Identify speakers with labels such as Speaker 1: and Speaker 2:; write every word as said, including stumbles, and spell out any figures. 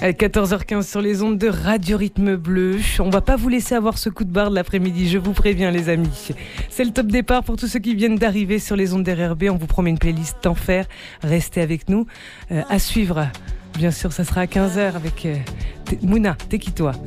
Speaker 1: quatorze heures quinze sur les ondes de Radio Rythme Bleu. On va pas vous laisser avoir ce coup de barre de l'après-midi, je vous préviens les amis. C'est le top départ pour tous ceux qui viennent d'arriver sur les ondes d'R R B. On vous promet une playlist d'enfer. Restez avec nous. Euh, à suivre, bien sûr, ça sera à quinze heures avec euh, Mouna, t'es qui toi ?